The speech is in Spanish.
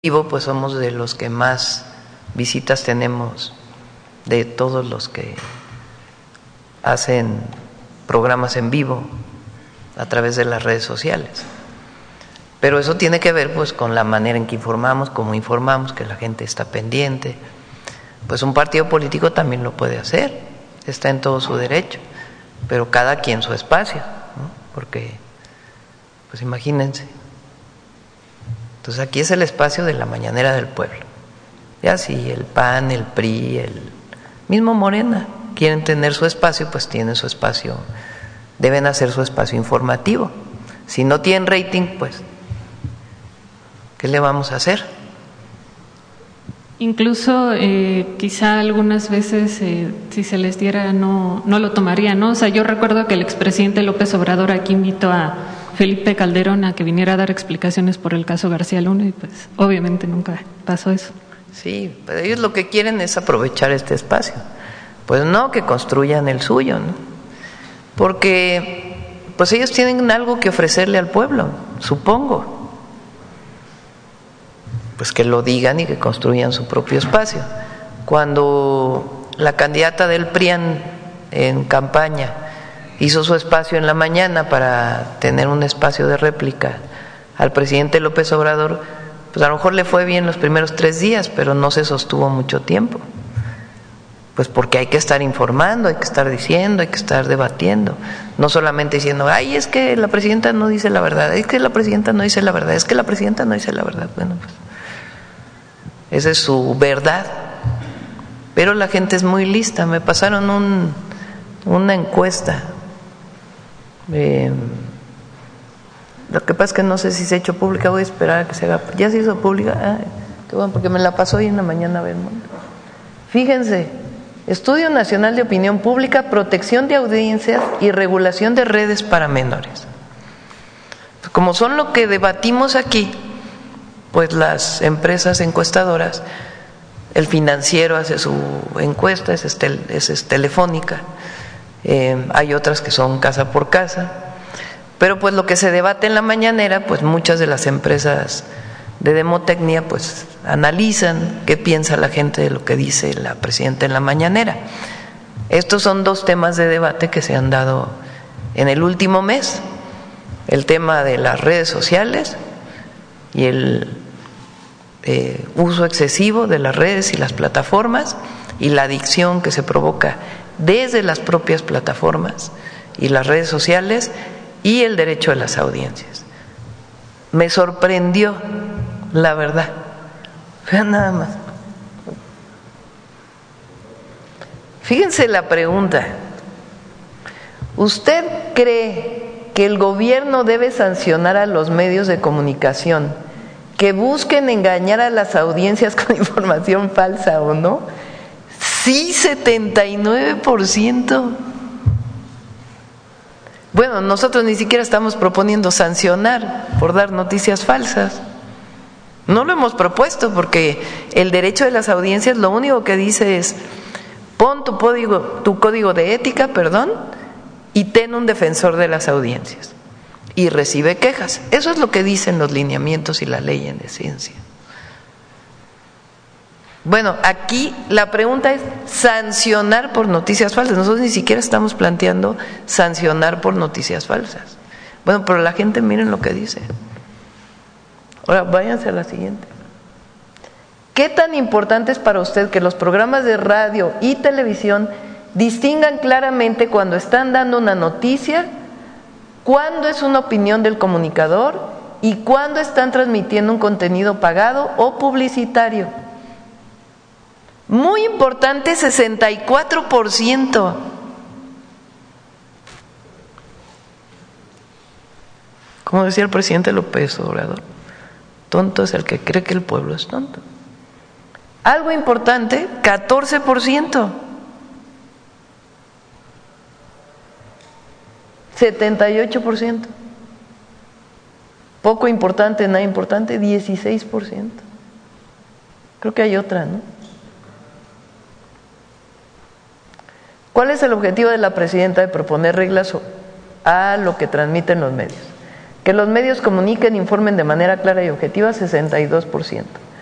vivo, pues somos de los que más visitas tenemos de todos los que hacen programas en vivo a través de las redes sociales. Pero eso tiene que ver pues con la manera en que informamos, cómo informamos, que la gente está pendiente. Pues un partido político también lo puede hacer, está en todo su derecho, pero cada quien su espacio, ¿no? Porque, pues imagínense. Entonces aquí es el espacio de la mañanera del pueblo. Ya si el PAN, el PRI, el mismo Morena quieren tener su espacio, pues tienen su espacio, deben hacer su espacio informativo. Si no tienen rating, pues, ¿qué le vamos a hacer? Incluso quizá algunas veces si se les diera no lo tomarían, ¿no? O sea, yo recuerdo que el expresidente López Obrador aquí invitó a Felipe Calderón a que viniera a dar explicaciones por el caso García Luna y pues obviamente nunca pasó eso. Sí, pero ellos lo que quieren es aprovechar este espacio. Pues no, que construyan el suyo, ¿no? Porque pues ellos tienen algo que ofrecerle al pueblo, supongo. Pues que lo digan y que construyan su propio espacio. Cuando la candidata del PRIAN en campaña hizo su espacio en la mañana para tener un espacio de réplica al presidente López Obrador, pues a lo mejor le fue bien los primeros 3 días, pero no se sostuvo mucho tiempo. Pues porque hay que estar informando, hay que estar diciendo, hay que estar debatiendo, no solamente diciendo, ay, es que la presidenta no dice la verdad, es que la presidenta no dice la verdad, es que la presidenta no dice la verdad. Bueno, pues esa es su verdad, pero la gente es muy lista. Me pasaron una encuesta, lo que pasa es que no sé si se ha hecho pública, voy a esperar a que se haga. ¿Ya se hizo pública? Qué bueno, porque me la pasó hoy en la mañana a ver, ¿no? Fíjense, Estudio Nacional de Opinión Pública, Protección de Audiencias y Regulación de Redes para Menores. Como son lo que debatimos aquí, pues las empresas encuestadoras, el Financiero hace su encuesta, esa es Telefónica, hay otras que son casa por casa, pero pues lo que se debate en la mañanera, pues muchas de las empresas de demotecnia pues analizan qué piensa la gente de lo que dice la presidenta en la mañanera. Estos son 2 temas de debate que se han dado en el último mes: el tema de las redes sociales y el uso excesivo de las redes y las plataformas y la adicción que se provoca desde las propias plataformas y las redes sociales, y el derecho a las audiencias. Me sorprendió, la verdad. Vean nada más. Fíjense la pregunta. ¿Usted cree que el gobierno debe sancionar a los medios de comunicación que busquen engañar a las audiencias con información falsa o no? Sí, 79%. Bueno, nosotros ni siquiera estamos proponiendo sancionar por dar noticias falsas. No lo hemos propuesto porque el derecho de las audiencias lo único que dice es: pon tu código de ética, y ten un defensor de las audiencias y recibe quejas. Eso es lo que dicen los lineamientos y la ley en esencia. Bueno, aquí la pregunta es sancionar por noticias falsas. Nosotros ni siquiera estamos planteando sancionar por noticias falsas. Bueno, pero la gente, miren lo que dice. Ahora, váyanse a la siguiente. ¿Qué tan importante es para usted que los programas de radio y televisión distingan claramente cuando están dando una noticia, cuándo es una opinión del comunicador y cuándo están transmitiendo un contenido pagado o publicitario? Muy importante, 64%. Como decía el presidente López Obrador, tonto es el que cree que el pueblo es tonto. Algo importante, 14%. 78%. Poco importante, nada importante, 16%. Creo que hay otra, ¿no? ¿Cuál es el objetivo de la presidenta de proponer reglas a lo que transmiten los medios? Que los medios comuniquen, informen de manera clara y objetiva, 62%.